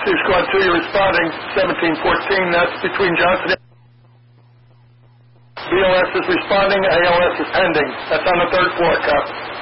Rescue Squad 2, you're responding 1714. That's between Johnson. BOS is responding. ALS is pending. That's on the third floor, Cop.